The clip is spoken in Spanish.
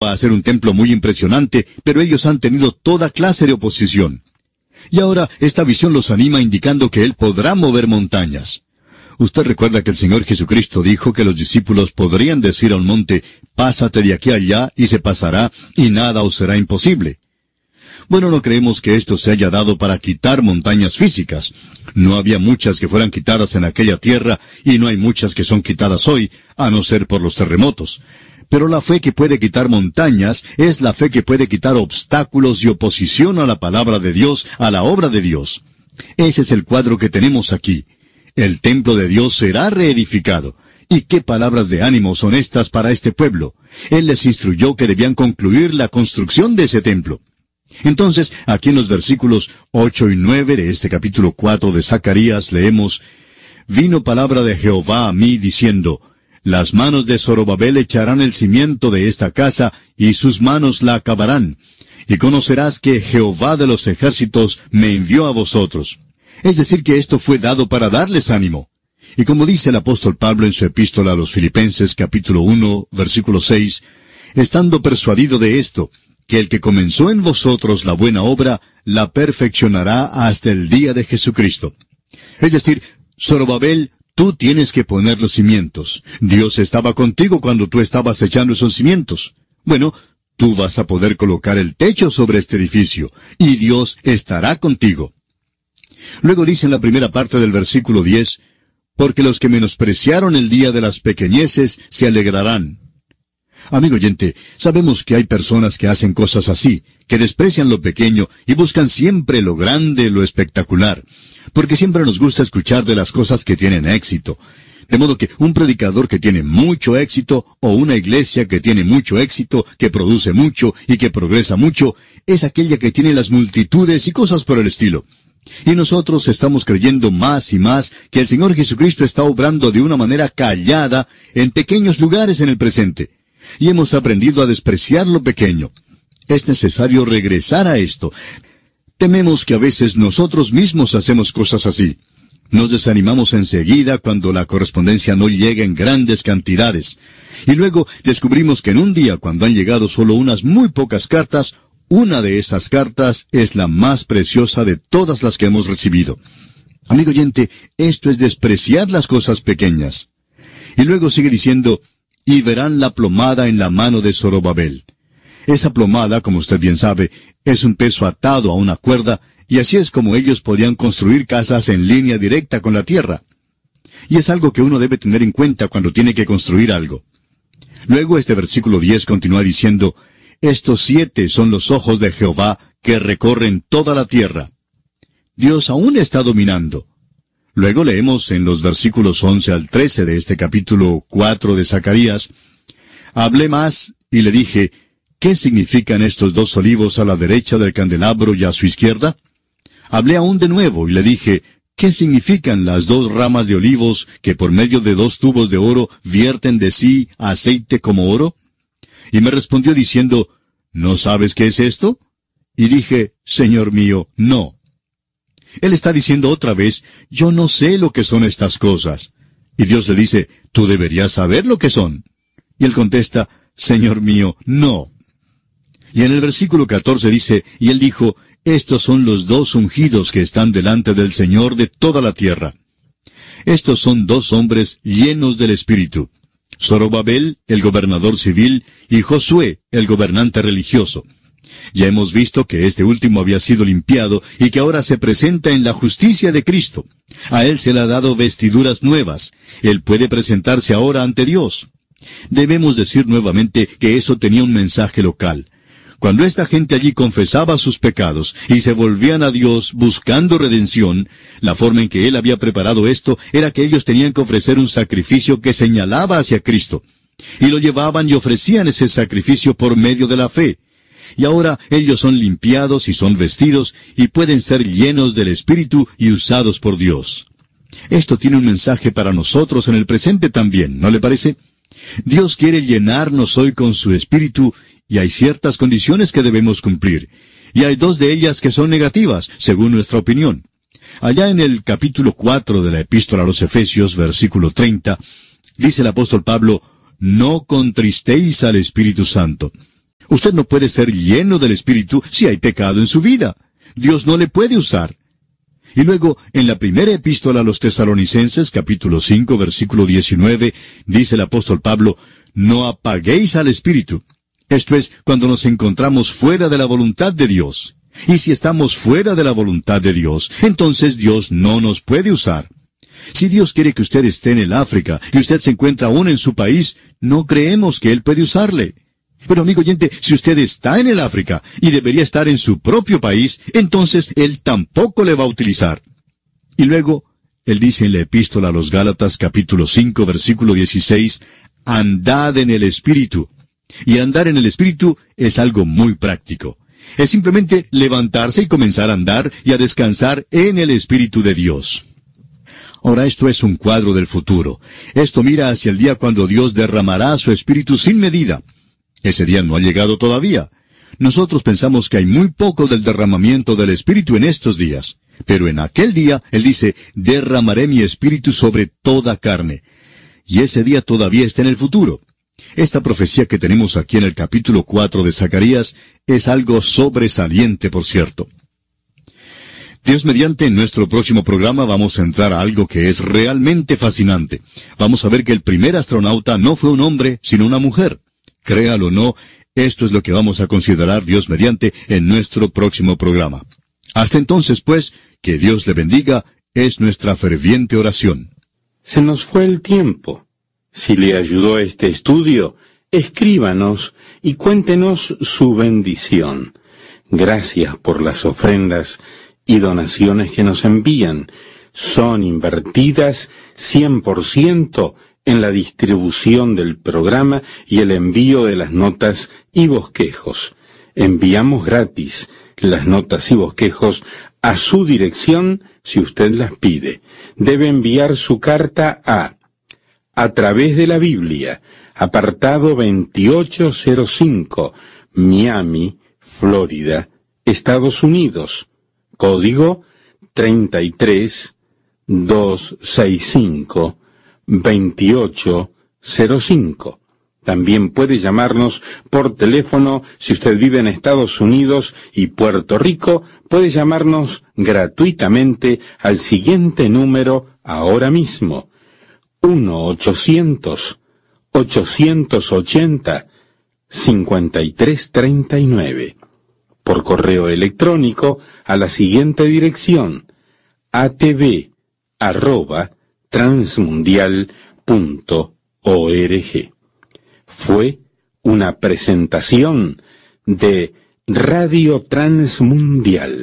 va a ser un templo muy impresionante, pero ellos han tenido toda clase de oposición. Y ahora esta visión los anima indicando que Él podrá mover montañas. Usted recuerda que el Señor Jesucristo dijo que los discípulos podrían decir a un monte, «Pásate de aquí a allá», y se pasará, y nada os será imposible. Bueno, no creemos que esto se haya dado para quitar montañas físicas. No había muchas que fueran quitadas en aquella tierra, y no hay muchas que son quitadas hoy, a no ser por los terremotos. Pero la fe que puede quitar montañas es la fe que puede quitar obstáculos y oposición a la palabra de Dios, a la obra de Dios. Ese es el cuadro que tenemos aquí. El templo de Dios será reedificado. ¿Y qué palabras de ánimo son estas para este pueblo? Él les instruyó que debían concluir la construcción de ese templo. Entonces, aquí en los versículos 8 y 9 de este capítulo 4 de Zacarías leemos, «Vino palabra de Jehová a mí diciendo, las manos de Zorobabel echarán el cimiento de esta casa, y sus manos la acabarán. Y conocerás que Jehová de los ejércitos me envió a vosotros». Es decir, que esto fue dado para darles ánimo. Y como dice el apóstol Pablo en su epístola a los Filipenses capítulo 1, versículo 6, «Estando persuadido de esto, que el que comenzó en vosotros la buena obra, la perfeccionará hasta el día de Jesucristo». Es decir, Zorobabel, tú tienes que poner los cimientos. Dios estaba contigo cuando tú estabas echando esos cimientos. Bueno, tú vas a poder colocar el techo sobre este edificio, y Dios estará contigo. Luego dice en la primera parte del versículo 10, «Porque los que menospreciaron el día de las pequeñeces se alegrarán». Amigo oyente, sabemos que hay personas que hacen cosas así, que desprecian lo pequeño y buscan siempre lo grande, lo espectacular, porque siempre nos gusta escuchar de las cosas que tienen éxito. De modo que un predicador que tiene mucho éxito, o una iglesia que tiene mucho éxito, que produce mucho y que progresa mucho, es aquella que tiene las multitudes y cosas por el estilo. Y nosotros estamos creyendo más y más que el Señor Jesucristo está obrando de una manera callada en pequeños lugares en el presente. Y hemos aprendido a despreciar lo pequeño. Es necesario regresar a esto. Tememos que a veces nosotros mismos hacemos cosas así. Nos desanimamos enseguida cuando la correspondencia no llega en grandes cantidades. Y luego descubrimos que en un día, cuando han llegado solo unas muy pocas cartas, una de esas cartas es la más preciosa de todas las que hemos recibido. Amigo oyente, esto es despreciar las cosas pequeñas. Y luego sigue diciendo, «Y verán la plomada en la mano de Zorobabel». Esa plomada, como usted bien sabe, es un peso atado a una cuerda, y así es como ellos podían construir casas en línea directa con la tierra. Y es algo que uno debe tener en cuenta cuando tiene que construir algo. Luego este versículo 10 continúa diciendo, «Estos 7 son los ojos de Jehová que recorren toda la tierra». Dios aún está dominando. Luego leemos en los versículos 11 al 13 de este capítulo 4 de Zacarías, «Hablé más y le dije, ¿qué significan estos 2 olivos a la derecha del candelabro y a su izquierda? Hablé aún de nuevo y le dije, ¿qué significan las 2 ramas de olivos que por medio de 2 tubos de oro vierten de sí aceite como oro? Y me respondió diciendo, ¿no sabes qué es esto? Y dije, Señor mío, no». Él está diciendo otra vez, yo no sé lo que son estas cosas. Y Dios le dice, tú deberías saber lo que son. Y él contesta, Señor mío, no. Y en el versículo 14 dice, y él dijo, estos son los 2 ungidos que están delante del Señor de toda la tierra. Estos son 2 hombres llenos del Espíritu. Zorobabel, el gobernador civil, y Josué, el gobernante religioso. Ya hemos visto que este último había sido limpiado y que ahora se presenta en la justicia de Cristo. A él se le ha dado vestiduras nuevas. Él puede presentarse ahora ante Dios. Debemos decir nuevamente que eso tenía un mensaje local. Cuando esta gente allí confesaba sus pecados y se volvían a Dios buscando redención, la forma en que Él había preparado esto era que ellos tenían que ofrecer un sacrificio que señalaba hacia Cristo. Y lo llevaban y ofrecían ese sacrificio por medio de la fe. Y ahora ellos son limpiados y son vestidos y pueden ser llenos del Espíritu y usados por Dios. Esto tiene un mensaje para nosotros en el presente también, ¿no le parece? Dios quiere llenarnos hoy con su Espíritu y hay ciertas condiciones que debemos cumplir. Y hay 2 de ellas que son negativas, según nuestra opinión. Allá en el capítulo 4 de la Epístola a los Efesios, versículo 30, dice el apóstol Pablo, no contristéis al Espíritu Santo. Usted no puede ser lleno del Espíritu si hay pecado en su vida. Dios no le puede usar. Y luego, en la primera epístola a los Tesalonicenses, capítulo 5, versículo 19, dice el apóstol Pablo, no apaguéis al Espíritu. Esto es, cuando nos encontramos fuera de la voluntad de Dios. Y si estamos fuera de la voluntad de Dios, entonces Dios no nos puede usar. Si Dios quiere que usted esté en el África y usted se encuentra aún en su país, no creemos que Él puede usarle. Pero amigo oyente, si usted está en el África y debería estar en su propio país, entonces Él tampoco le va a utilizar. Y luego, Él dice en la epístola a los Gálatas capítulo 5 versículo 16, andad en el Espíritu. Y andar en el Espíritu es algo muy práctico. Es simplemente levantarse y comenzar a andar y a descansar en el Espíritu de Dios. Ahora esto es un cuadro del futuro. Esto mira hacia el día cuando Dios derramará su Espíritu sin medida. Ese día no ha llegado todavía. Nosotros pensamos que hay muy poco del derramamiento del Espíritu en estos días. Pero en aquel día, Él dice, derramaré mi Espíritu sobre toda carne. Y ese día todavía está en el futuro. Esta profecía que tenemos aquí en el capítulo 4 de Zacarías es algo sobresaliente, por cierto. Dios mediante, en nuestro próximo programa vamos a entrar a algo que es realmente fascinante. Vamos a ver que el primer astronauta no fue un hombre, sino una mujer. Créalo o no, esto es lo que vamos a considerar Dios mediante en nuestro próximo programa. Hasta entonces, pues, que Dios le bendiga, es nuestra ferviente oración. Se nos fue el tiempo. Si le ayudó este estudio, escríbanos y cuéntenos su bendición. Gracias por las ofrendas y donaciones que nos envían. Son invertidas 100% en la distribución del programa y el envío de las notas y bosquejos. Enviamos gratis las notas y bosquejos a su dirección si usted las pide. Debe enviar su carta a través de la Biblia, apartado 2805, Miami, Florida, Estados Unidos, código 33265, 2805. También puede llamarnos por teléfono si usted vive en Estados Unidos y Puerto Rico. Puede llamarnos gratuitamente al siguiente número ahora mismo: 1-800-880-5339. Por correo electrónico a la siguiente dirección: atv@transmundial.org. Fue una presentación de Radio Transmundial.